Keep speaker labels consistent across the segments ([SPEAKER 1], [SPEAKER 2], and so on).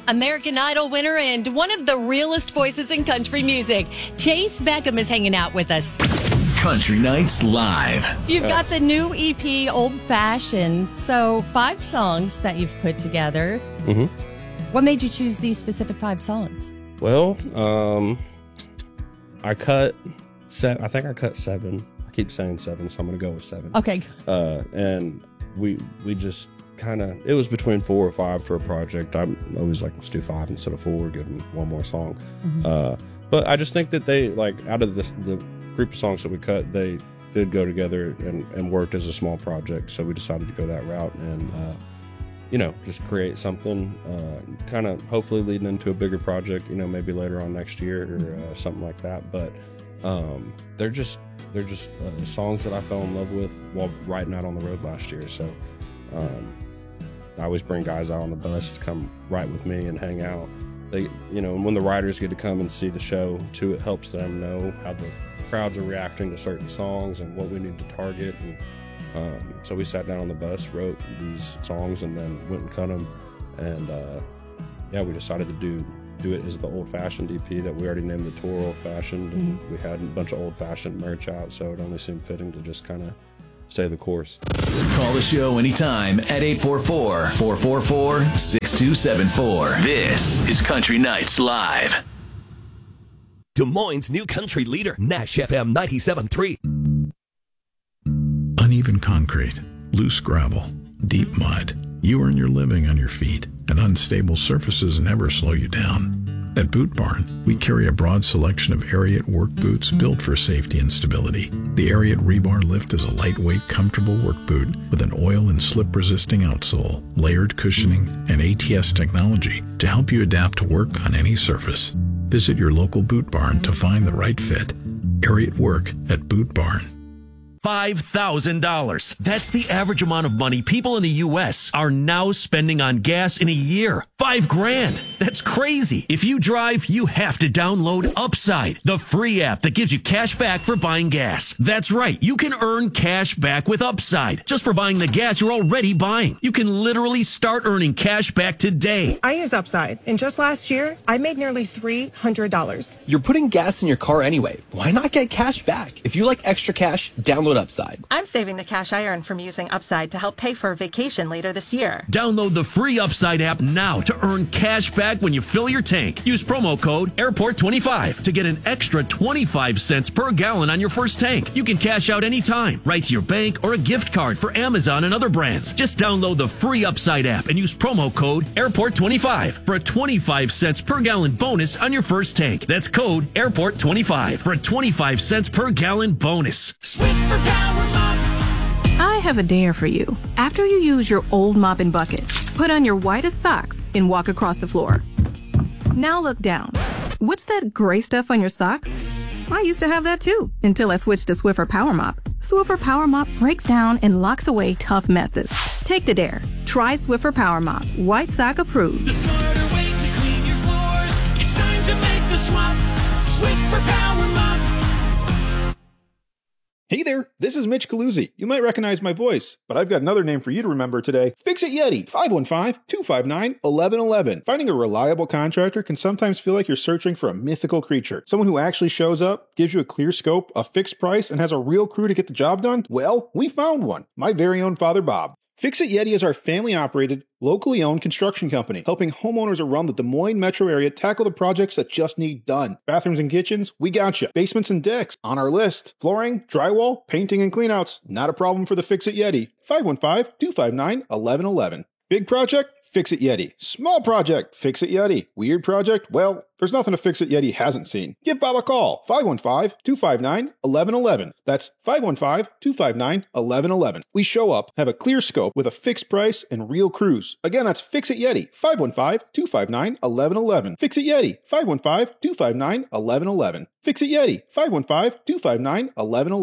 [SPEAKER 1] American Idol winner and one of the realest voices in country music. Chase Beckham is hanging out with us.
[SPEAKER 2] Country Nights Live.
[SPEAKER 1] You've got the new EP, Old Fashioned. So 5 songs that you've put together.
[SPEAKER 3] Mm-hmm.
[SPEAKER 1] What made you choose these specific 5 songs?
[SPEAKER 3] Well, I think I cut 7. I keep saying 7, so I'm going to go with 7.
[SPEAKER 1] Okay.
[SPEAKER 3] And we just kind of, it was between 4 or 5 for a project. I'm always like, let's do 5 instead of 4, give them one more song. Mm-hmm. But I just think that they, like, out of the group of songs that we cut, they did go together and worked as a small project. So we decided to go that route and, just create something, kind of hopefully leading into a bigger project, maybe later on next year or something like that. But they're just songs that I fell in love with while riding out on the road last year. So I always bring guys out on the bus to come ride with me and hang out. They, and when the riders get to come and see the show too, it helps them know how the crowds are reacting to certain songs and what we need to target. And so we sat down on the bus, wrote these songs, and then went and cut them. And we decided to do it as the Old Fashioned EP that we already named the tour Old Fashioned. And we had a bunch of Old Fashioned merch out, so it only seemed fitting to just kind of stay the course.
[SPEAKER 2] Call the show anytime at 844-444-6274. This is Country Nights Live.
[SPEAKER 4] Des Moines' new country leader, Nash FM 97.3.
[SPEAKER 5] Uneven concrete, loose gravel, deep mud. You earn your living on your feet, and unstable surfaces never slow you down. At Boot Barn, we carry a broad selection of Ariat work boots built for safety and stability. The Ariat Rebar Lift is a lightweight, comfortable work boot with an oil and slip-resisting outsole, layered cushioning, and ATS technology to help you adapt to work on any surface. Visit your local Boot Barn to find the right fit. Ariat Work at Boot Barn.
[SPEAKER 4] $5,000. That's the average amount of money people in the U.S. are now spending on gas in a year. $5,000. That's crazy. If you drive, you have to download Upside, the free app that gives you cash back for buying gas. That's right. You can earn cash back with Upside just for buying the gas you're already buying. You can literally start earning cash back today.
[SPEAKER 6] I use Upside, and just last year, I made nearly $300.
[SPEAKER 7] You're putting gas in your car anyway. Why not get cash back? If you like extra cash, download Upside.
[SPEAKER 8] I'm saving the cash I earn from using Upside to help pay for a vacation later this year.
[SPEAKER 4] Download the free Upside app now to earn cash back when you fill your tank. Use promo code AIRPORT25 to get an extra 25 cents per gallon on your first tank. You can cash out anytime, right to your bank or a gift card for Amazon and other brands. Just download the free Upside app and use promo code AIRPORT25 for a 25 cents per gallon bonus on your first tank. That's code AIRPORT25 for a 25 cents per gallon bonus.
[SPEAKER 9] Swift for Power Mop. I have a dare for you. After you use your old mop and bucket, put on your whitest socks and walk across the floor. Now look down. What's that gray stuff on your socks? I used to have that too, until I switched to Swiffer Power Mop. Swiffer Power Mop breaks down and locks away tough messes. Take the dare. Try Swiffer Power Mop. White sock approved.
[SPEAKER 10] The smarter way to clean your floors. It's time to make the swap. Swiffer Power Mop.
[SPEAKER 11] Hey there, this is Mitch Caluzzi. You might recognize my voice, but I've got another name for you to remember today. Fix-It Yeti, 515-259-1111. Finding a reliable contractor can sometimes feel like you're searching for a mythical creature. Someone who actually shows up, gives you a clear scope, a fixed price, and has a real crew to get the job done? Well, we found one. My very own Father Bob. Fix-It Yeti is our family-operated, locally owned construction company, helping homeowners around the Des Moines metro area tackle the projects that just need done. Bathrooms and kitchens, we gotcha. Basements and decks, on our list. Flooring, drywall, painting, and cleanouts, not a problem for the Fix-It Yeti. 515-259-1111. Big project? Fix-It Yeti. Small project? Fix-It Yeti. Weird project? Well, there's nothing a Fix-It Yeti hasn't seen. Give Bob a call. 515-259-1111. That's 515-259-1111. We show up, have a clear scope with a fixed price and real crews. Again, that's Fix-It Yeti. 515-259-1111. Fix-It Yeti. 515-259-1111. Fix-It Yeti. 515-259-1111.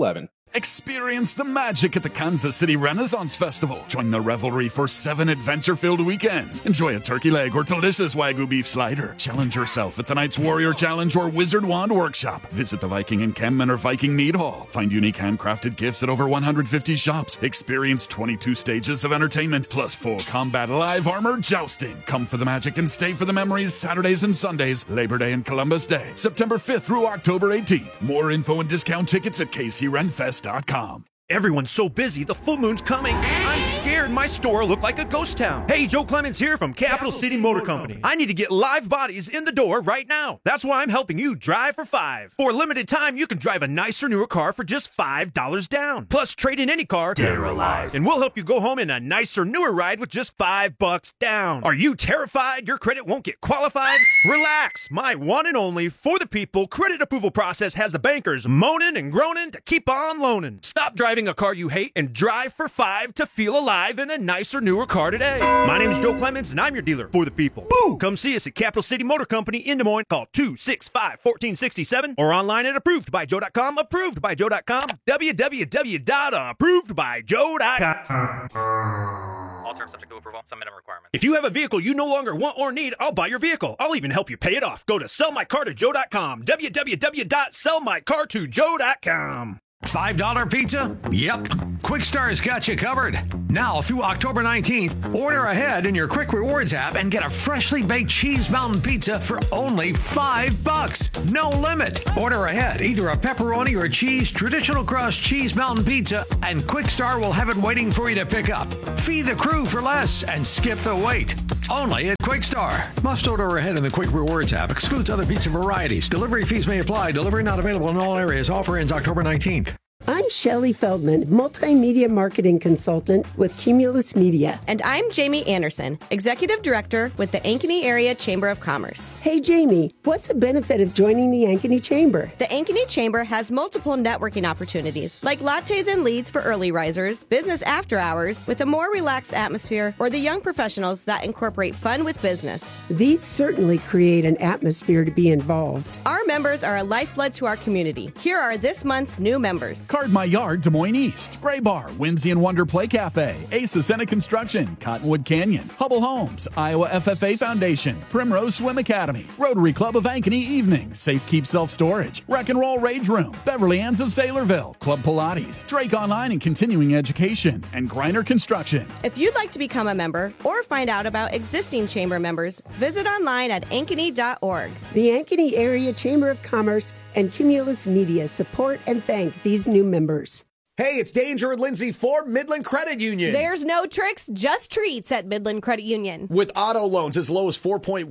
[SPEAKER 12] Experience the magic at the Kansas City Renaissance Festival. Join the revelry for 7 adventure-filled weekends. Enjoy a turkey leg or delicious Wagyu beef slider. Challenge yourself at the Knights Warrior Challenge or Wizard Wand Workshop. Visit the Viking Encampment or Viking Mead Hall. Find unique handcrafted gifts at over 150 shops. Experience 22 stages of entertainment, plus full combat live armor jousting. Come for the magic and stay for the memories Saturdays and Sundays, Labor Day and Columbus Day, September 5th through October 18th. More info and discount tickets at KCRenFest.com.
[SPEAKER 13] Everyone's so busy, the full moon's coming. I'm scared my store will look like a ghost town. Hey, Joe Clemens here from Capital City Motor Company. I need to get live bodies in the door right now. That's why I'm helping you drive for $5. For a limited time, you can drive a nicer, newer car for just $5 down. Plus, trade in any car, dead or alive, and we'll help you go home in a nicer, newer ride with just $5 down. Are you terrified your credit won't get qualified? Relax. My one and only For the People credit approval process has the bankers moaning and groaning to keep on loaning. Stop driving a car you hate and drive for $5 to feel alive in a nicer, newer car today. My name is Joe Clemens and I'm your dealer For the People. Boo! Come see us at Capital City Motor Company in Des Moines. Call 265-1467 or online at approvedbyjoe.com. Approvedbyjoe.com. www.approvedbyjoe.com.
[SPEAKER 14] All terms subject to approval. Some minimum requirements.
[SPEAKER 13] If you have a vehicle you no longer want or need, I'll buy your vehicle. I'll even help you pay it off. Go to sellmycar2joe.com. www.sellmycar2joe.com.
[SPEAKER 15] $5 pizza? Yep. Quick Star's got you covered. Now through October 19th, order ahead in your Quick Rewards app and get a freshly baked Cheese Mountain Pizza for only $5. No limit. Order ahead, either a pepperoni or cheese traditional crust Cheese Mountain Pizza, and Quick Star will have it waiting for you to pick up. Feed the crew for less and skip the wait. Only at Quick Star. Must order ahead in the Quick Rewards app. Excludes other pizza varieties. Delivery fees may apply. Delivery not available in all areas. Offer ends October 19th.
[SPEAKER 16] I'm Shelley Feldman, multimedia marketing consultant with Cumulus Media.
[SPEAKER 17] And I'm Jamie Anderson, executive director with the Ankeny Area Chamber of Commerce.
[SPEAKER 16] Hey, Jamie, what's the benefit of joining the Ankeny Chamber?
[SPEAKER 17] The Ankeny Chamber has multiple networking opportunities, like lattes and leads for early risers, business after hours with a more relaxed atmosphere, or the young professionals that incorporate fun with business.
[SPEAKER 16] These certainly create an atmosphere to be involved.
[SPEAKER 17] Our members are a lifeblood to our community. Here are this month's new members.
[SPEAKER 12] Card My Yard, Des Moines East, Gray Bar, Whimsy and Wonder Play Cafe, Ace Ascena Construction, Cottonwood Canyon, Hubble Homes, Iowa FFA Foundation, Primrose Swim Academy, Rotary Club of Ankeny Evening, Safe Keep Self Storage, Wreck and Roll Rage Room, Beverly Ann's of Saylorville, Club Pilates, Drake Online and Continuing Education, and Griner Construction.
[SPEAKER 17] If you'd like to become a member or find out about existing chamber members, visit online at ankeny.org.
[SPEAKER 16] The Ankeny Area Chamber of Commerce and Cumulus Media support and thank these new members.
[SPEAKER 18] Hey, it's Danger and Lindsay for Midland Credit Union.
[SPEAKER 19] There's no tricks, just treats at Midland Credit Union.
[SPEAKER 18] With auto loans as low as 4.1%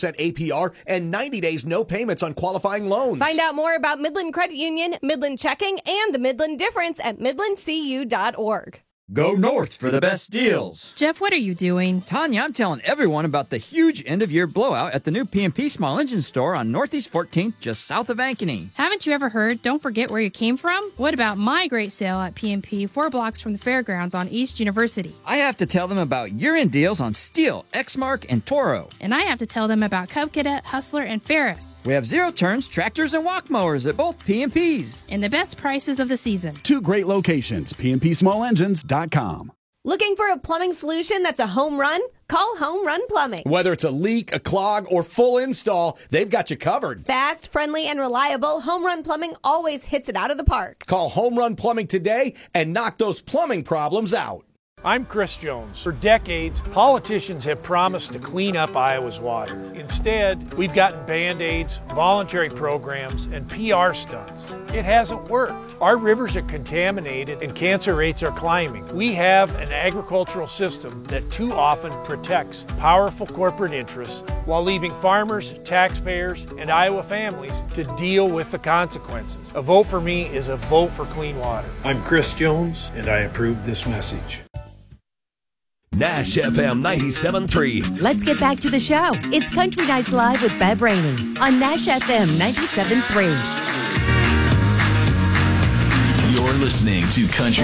[SPEAKER 18] APR and 90 days no payments on qualifying loans.
[SPEAKER 19] Find out more about Midland Credit Union, Midland Checking, and the Midland Difference at midlandcu.org.
[SPEAKER 20] Go north for the best deals.
[SPEAKER 21] Jeff, what are you doing?
[SPEAKER 20] Tanya, I'm telling everyone about the huge end-of-year blowout at the new P&P Small Engine Store on Northeast 14th, just south of Ankeny.
[SPEAKER 21] Haven't you ever heard, don't forget where you came from? What about my great sale at P&P 4 blocks from the fairgrounds on East University?
[SPEAKER 20] I have to tell them about year-end deals on Steel, Exmark, and Toro.
[SPEAKER 21] And I have to tell them about Cub Cadet, Hustler, and Ferris.
[SPEAKER 20] We have zero-turns, tractors, and walk mowers at both P&Ps.
[SPEAKER 21] And the best prices of the season.
[SPEAKER 12] 2 great locations, PNPSmallEngines.com.
[SPEAKER 19] Looking for a plumbing solution that's a home run? Call Home Run Plumbing.
[SPEAKER 18] Whether it's a leak, a clog, or full install, they've got you covered.
[SPEAKER 19] Fast, friendly, and reliable, Home Run Plumbing always hits it out of the park.
[SPEAKER 18] Call Home Run Plumbing today and knock those plumbing problems out.
[SPEAKER 22] I'm Chris Jones. For decades, politicians have promised to clean up Iowa's water. Instead, we've gotten Band-Aids, voluntary programs, and PR stunts. It hasn't worked. Our rivers are contaminated and cancer rates are climbing. We have an agricultural system that too often protects powerful corporate interests while leaving farmers, taxpayers, and Iowa families to deal with the consequences. A vote for me is a vote for clean water. I'm Chris Jones, and I approve this message.
[SPEAKER 23] Nash FM 97.3.
[SPEAKER 1] Let's get back to the show. It's Country Nights Live with Bev Rainey on Nash FM 97.3.
[SPEAKER 2] You're listening to Country